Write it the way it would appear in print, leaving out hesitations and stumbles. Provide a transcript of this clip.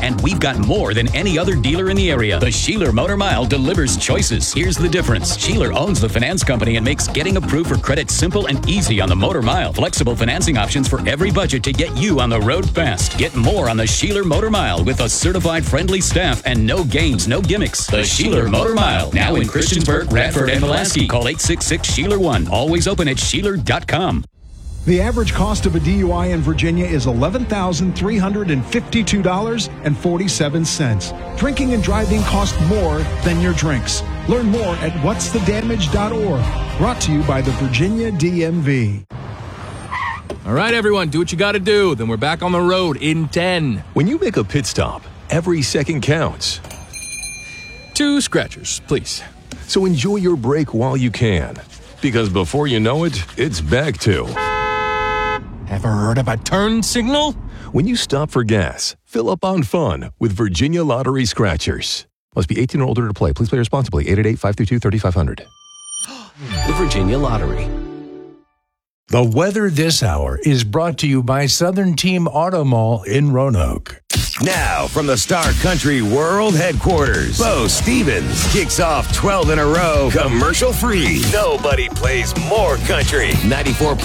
and we've got more than any other dealer in the area. The Sheeler Motor Mile delivers choices. Here's the difference. Sheeler owns the finance company and makes getting approved for credit simple and easy on the Motor Mile. Flexible financing options for every budget to get you on the road fast. Get more on the Sheeler Motor Mile with a certified friendly staff and no games, no gimmicks. The Sheeler Motor Mile, now in Christiansburg, Radford, and Pulaski. Call 866-SHEELER1. Always open at Sheeler.com. The average cost of a DUI in Virginia is $11,352.47. Drinking and driving cost more than your drinks. Learn more at whatsthedamage.org. Brought to you by the Virginia DMV. All right, everyone, do what you got to do. Then we're back on the road in 10. When you make a pit stop, every second counts. 2 scratchers, please. So enjoy your break while you can. Because before you know it, it's back to... Ever heard of a turn signal? When you stop for gas, fill up on fun with Virginia Lottery Scratchers. Must be 18 or older to play. Please play responsibly. 888-532-3500. The Virginia Lottery. The weather this hour is brought to you by Southern Team Auto Mall in Roanoke. Now, from the Star Country World Headquarters, Bo Stevens kicks off 12 in a row, commercial-free. Nobody plays more country. 94.